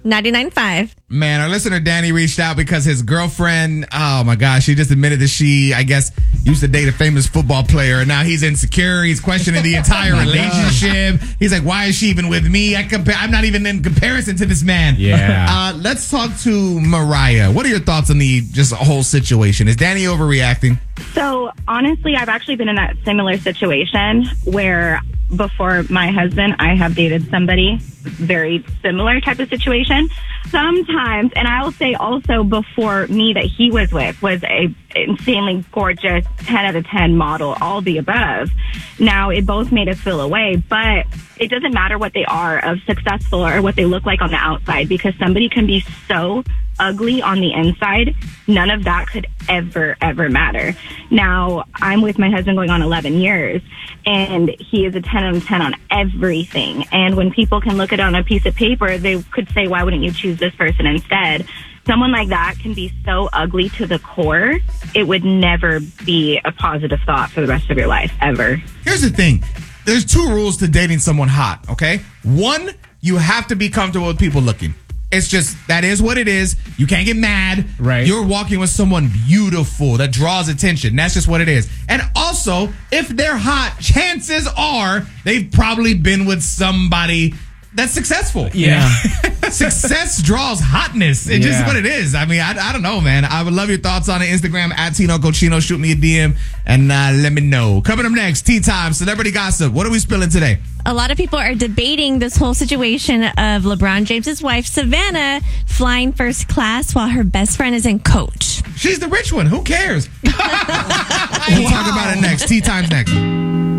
99.5. Man, our listener Danny reached out because his girlfriend, oh my gosh, she just admitted that she, I guess, used to date a famous football player, and now he's insecure. He's questioning the entire relationship. He's like, why is she even with me? I'm not even in comparison to this man. Yeah. Let's talk to Mariah. What are your thoughts on the whole situation? Is Danny overreacting? So, honestly, I've actually been in that similar situation where before my husband, I have dated somebody very similar type of situation. Sometimes, and I'll say also before me that he was with was a insanely gorgeous 10 out of 10 model, all the above. Now, it both made us feel away, but it doesn't matter what they are of successful or what they look like on the outside, because somebody can be so ugly on the inside. None of that could ever matter. Now, I'm with my husband going on 11 years, and he is a 10 out of 10 on everything. And when people can look at it on a piece of paper, they could say, why wouldn't you choose this person instead? Someone like that can be so ugly to the core, it would never be a positive thought for the rest of your life, ever. Here's the thing. There's 2 rules to dating someone hot, okay? 1, you have to be comfortable with people looking. It's just, that is what it is. You can't get mad. Right. You're walking with someone beautiful that draws attention. That's just what it is. And also, if they're hot, chances are they've probably been with somebody that's successful. Yeah. Success draws hotness. It's just what it is. I mean, I don't know, man. I would love your thoughts on it. Instagram at Tino Cochino. Shoot me a DM and let me know. Coming up next, Tea Time, Celebrity Gossip. What are we spilling today? A lot of people are debating this whole situation of LeBron James's wife, Savannah, flying first class while her best friend is in coach. She's the rich one. Who cares? We'll talk about it next. Tea Time's next.